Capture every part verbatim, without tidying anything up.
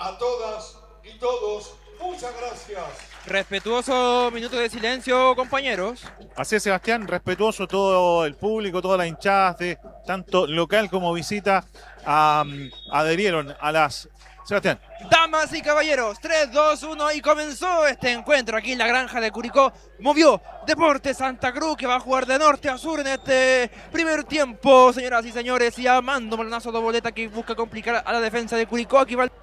A todas y todos, muchas gracias. Respetuoso minuto de silencio, compañeros. Así es, Sebastián, respetuoso todo el público, todas las hinchadas de tanto local como visita um, adherieron a las... Sebastián. Damas y caballeros, tres, dos, uno y comenzó este encuentro aquí en la granja de Curicó. Movió Deportes Santa Cruz, que va a jugar de norte a sur en este primer tiempo, señoras y señores, y Amando Malonazo de boleta que busca complicar a la defensa de Curicó. Aquí va el...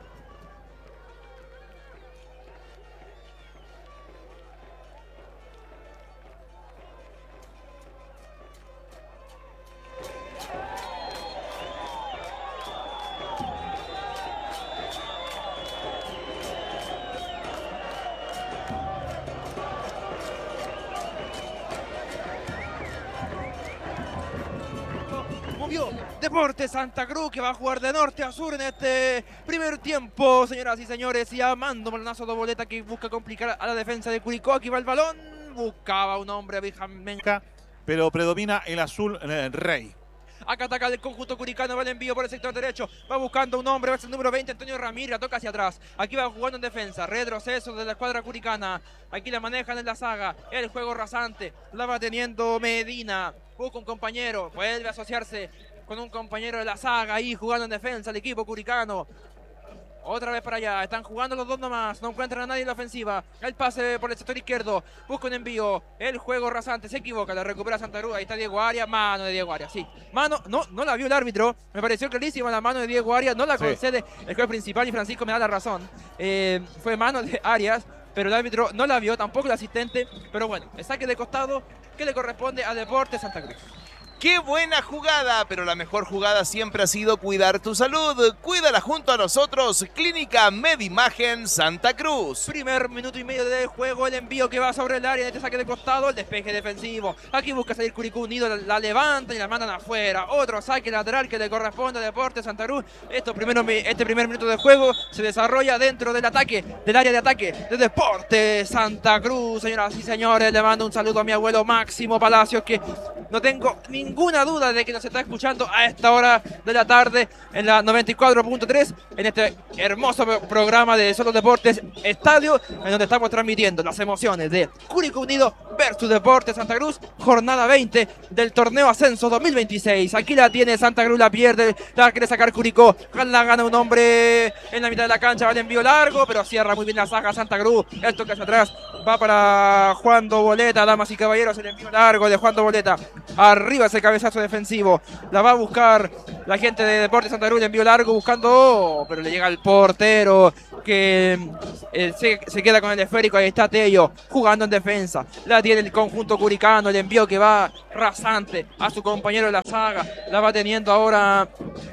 Movió Deportes Santa Cruz, que va a jugar de norte a sur en este primer tiempo, señoras y señores, y Amando Malonazo de boleta que busca complicar a la defensa de Curicó. Aquí va el balón, buscaba un hombre, Benjamín, pero predomina el azul eh, rey. Acá ataca el conjunto curicano, va el envío por el sector derecho, va buscando un hombre, va a ser el número veinte, Antonio Ramírez, toca hacia atrás. Aquí va jugando en defensa, retroceso de la escuadra curicana. Aquí la manejan en la saga, el juego rasante, la va teniendo Medina. Busca un compañero, vuelve a asociarse con un compañero de la saga ahí jugando en defensa el equipo curicano. Otra vez para allá, están jugando los dos nomás, no encuentran a nadie en la ofensiva. El pase por el sector izquierdo, busca un envío, el juego rasante, se equivoca, la recupera Santa Cruz, ahí está Diego Arias, mano de Diego Arias, sí. Mano, no, no la vio el árbitro, me pareció clarísima la mano de Diego Arias, no la Sí. concede el juez principal y Francisco me da la razón. Eh, fue mano de Arias, pero el árbitro no la vio, tampoco el asistente, pero bueno, el saque de costado que le corresponde a Deportes Santa Cruz. ¡Qué buena jugada! Pero la mejor jugada siempre ha sido cuidar tu salud. Cuídala junto a nosotros. Clínica Medimagen Santa Cruz. Primer minuto y medio de juego, el envío que va sobre el área, este saque de costado, el despeje defensivo. Aquí busca salir Curicó Unido, la, la levantan y la mandan afuera. Otro saque lateral que le corresponde a Deportes Santa Cruz. Esto primero, este primer minuto de juego se desarrolla dentro del ataque, del área de ataque de Deportes Santa Cruz. Señoras y señores, le mando un saludo a mi abuelo Máximo Palacios, que no tengo ninguna duda de que nos está escuchando a esta hora de la tarde en la noventa y cuatro punto tres, en este hermoso programa de Solo Deportes Estadio, en donde estamos transmitiendo las emociones de Curicó Unido versus Deportes Santa Cruz, jornada veinte del torneo Ascenso dos mil veintiséis. Aquí la tiene Santa Cruz, la pierde, la quiere sacar Curicó, la gana un hombre en la mitad de la cancha, va el envío largo, pero cierra muy bien la saga Santa Cruz. El toque hacia atrás va para Juan Do Boleta, damas y caballeros, el envío largo de Juan Do Boleta. Arriba ese cabezazo defensivo, la va a buscar la gente de Deportes Santa Cruz, el envío largo buscando, oh, pero le llega al portero que eh, se, se queda con el esférico. Ahí está Tello jugando en defensa, la tiene el conjunto curicano, el envío que va rasante a su compañero de la saga, la va teniendo ahora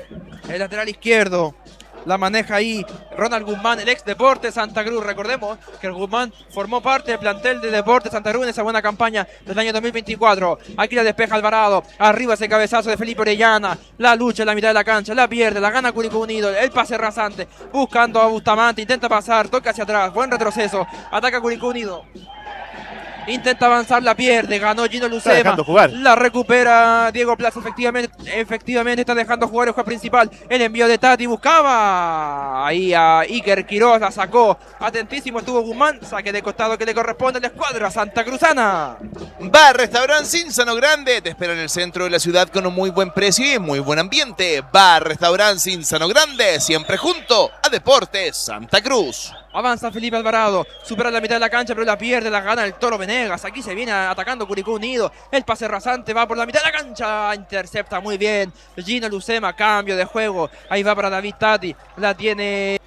el lateral izquierdo. La maneja ahí Ronald Guzmán, el ex Deportes Santa Cruz. Recordemos que el Guzmán formó parte del plantel de Deportes Santa Cruz en esa buena campaña del año dos mil veinticuatro. Aquí la despeja Alvarado. Arriba ese cabezazo de Felipe Orellana. La lucha en la mitad de la cancha. La pierde. La gana Curicó Unido. El pase rasante. Buscando a Bustamante. Intenta pasar. Toca hacia atrás. Buen retroceso. Ataca Curicó Unido. Intenta avanzar, la pierde, ganó Gino Lucema, la recupera Diego Plaza, efectivamente, efectivamente está dejando jugar el juez principal, el envío de Tati, buscaba ahí a Iker Quiroz, la sacó, atentísimo estuvo Guzmán, saque de costado que le corresponde a la escuadra santacruzana. Bar Restaurant Cinzano Grande te espera en el centro de la ciudad con un muy buen precio y muy buen ambiente. Bar Restaurant Cinzano Grande, siempre junto a Deportes Santa Cruz. Avanza Felipe Alvarado, supera la mitad de la cancha, pero la pierde, la gana el Toro Venegas. Aquí se viene atacando Curicó Unido. El pase rasante va por la mitad de la cancha. Intercepta muy bien Gino Lucema, cambio de juego. Ahí va para David Tati. La tiene